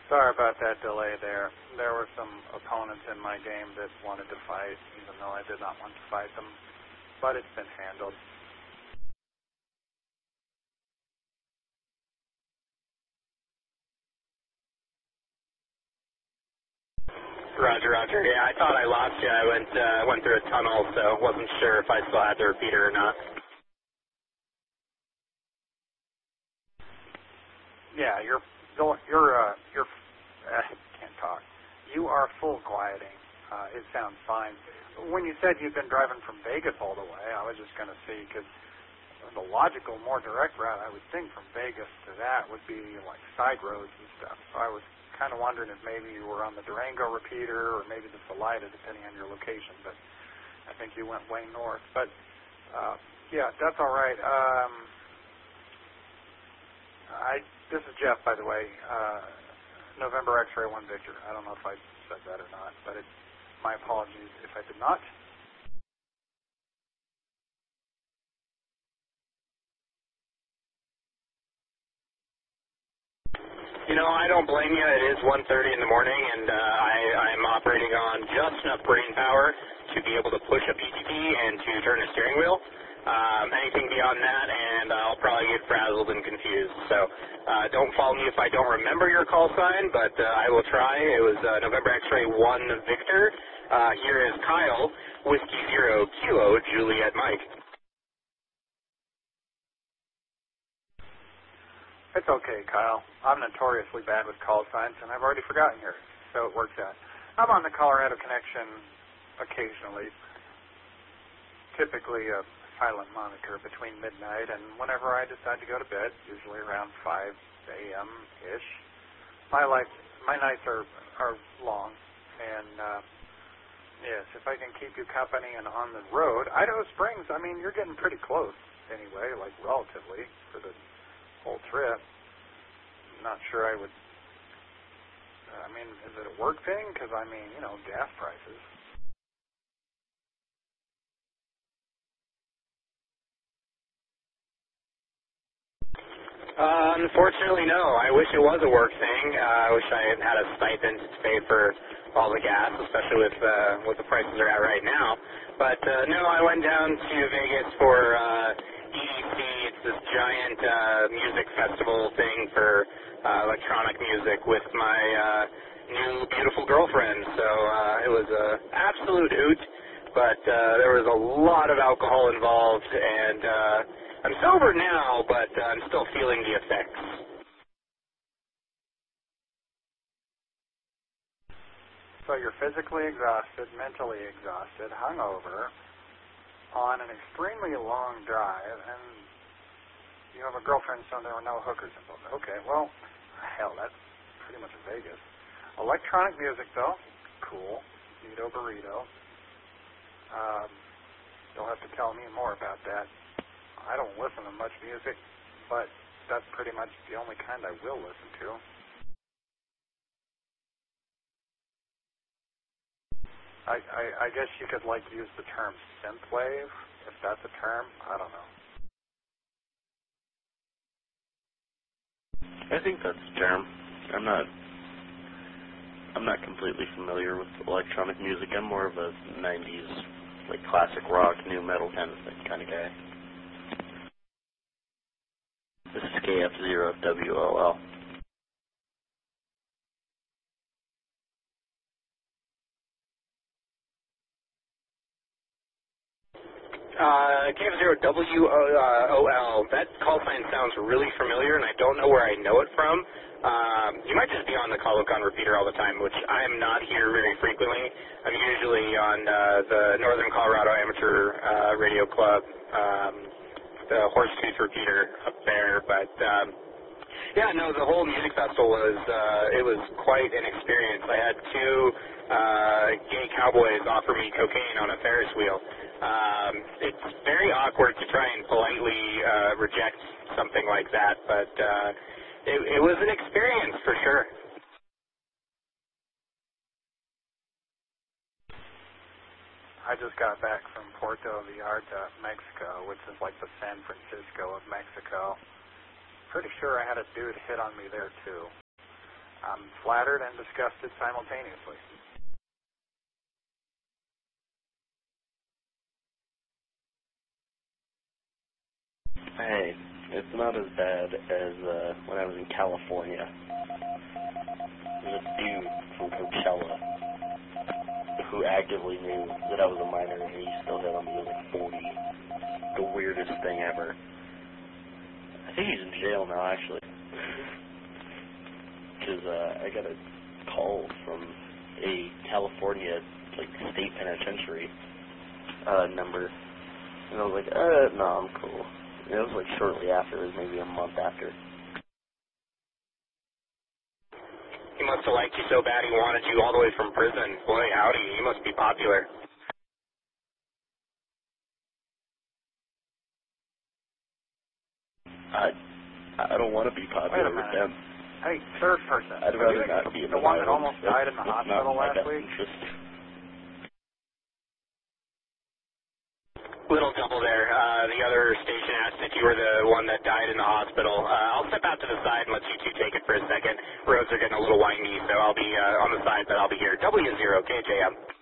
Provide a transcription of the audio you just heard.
Sorry about that delay there. There were some opponents in my game that wanted to fight, even though I did not want to fight them. But it's been handled. Roger, Roger. Yeah, I thought I lost you. I went through a tunnel, so wasn't sure if I still had the repeater or not. Yeah, can't talk. You are full quieting. It sounds fine. When you said you'd been driving from Vegas all the way, I was just going to see, because the logical, more direct route, I would think from Vegas to that would be like side roads and stuff. So I was kind of wondering if maybe you were on the Durango repeater or maybe the Salida, depending on your location. But I think you went way north. But yeah, that's all right. This is Jeff, by the way. November X-ray 1 Victor. I don't know if I said that or not, but my apologies if I did not. You know, I don't blame you. It is 1:30 in the morning, and I'm operating on just enough brain power to be able to push a PTT and to turn a steering wheel. Anything beyond that, and I'll probably get frazzled and confused. So don't follow me if I don't remember your call sign, but I will try. It was November X-ray 1 Victor. Here is Kyle, Whiskey 0 Kilo Juliet Mike. It's okay, Kyle. I'm notoriously bad with call signs, and I've already forgotten yours, so it works out. I'm on the Colorado Connection occasionally, typically a silent moniker between midnight and whenever I decide to go to bed, usually around 5 a.m.-ish. My nights are long, and yes, if I can keep you company and on the road, Idaho Springs, I mean, you're getting pretty close anyway, like relatively, for the whole trip. I'm not sure I would, I mean, is it a work thing? Because, I mean, you know, gas prices. Unfortunately, no. I wish it was a work thing. I wish I had a stipend to pay for all the gas, especially with what the prices are at right now. But no, I went down to Vegas for EDC. It's this giant music festival thing for electronic music with my new beautiful girlfriend. So it was an absolute hoot, but there was a lot of alcohol involved, and I'm sober now, but I'm still feeling the effects. So you're physically exhausted, mentally exhausted, hungover, on an extremely long drive, and you have a girlfriend, so there were no hookers involved. Okay, well, hell, that's pretty much Vegas. Electronic music, though, cool. Burrito burrito. You'll have to tell me more about that. I don't listen to much music, but that's pretty much the only kind I will listen to. I guess you could, like, use the term synthwave, if that's a term. I don't know. I think that's a term. I'm not completely familiar with electronic music. I'm more of a 90s, like, classic rock, new metal kind of guy. This is KF0WLL. KF0WOL. That call sign sounds really familiar, and I don't know where I know it from. You might just be on the Call-O-Con repeater all the time, which I am not here very frequently. I'm usually on the Northern Colorado Amateur Radio Club, the Horsetooth repeater up there. But yeah, no, the whole music festival was quite an experience. I had two gay cowboys offer me cocaine on a Ferris wheel. It's very awkward to try and politely reject something like that, but it was an experience for sure. I just got back from Puerto Vallarta, Mexico, which is like the San Francisco of Mexico. Pretty sure I had a dude hit on me there, too. I'm flattered and disgusted simultaneously. Hey, it's not as bad as when I was in California. There's a dude from Coachella who actively knew that I was a minor, and he still had on me like 40. The weirdest thing ever. I think he's in jail now, actually. Because I got a call from a California, like, state penitentiary number. And I was like, no, I'm cool. And it was like shortly after, it was maybe a month after. He must have liked you so bad he wanted you all the way from prison. Boy, howdy, you must be popular. I don't want to be popular with them. Hey, third person. I'd rather not be in the one that almost died in the hospital last week? Little double there. The other station asked if you were the one that died in the hospital. I'll step out to the side and let you two take it for a second. Roads are getting a little windy, so I'll be on the side, but I'll be here. W0KJM.